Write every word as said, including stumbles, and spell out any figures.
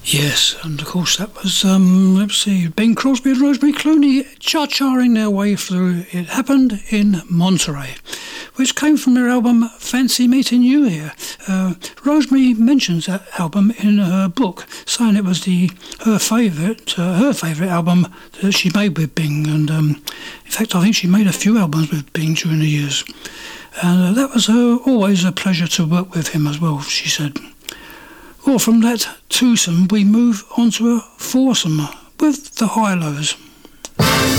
Yes, and of course that was, um, let's see, Bing Crosby and Rosemary Clooney cha-charing their way through It Happened in Monterey, which came from their album Fancy Meeting You Here. Uh, Rosemary mentions that album in her book, saying it was the her favourite uh, her favourite album that she made with Bing, and um, in fact I think she made a few albums with Bing during the years. And uh, that was uh, always a pleasure to work with him as well, she said. Well, from that twosome, we move on to a foursome with the High Lows.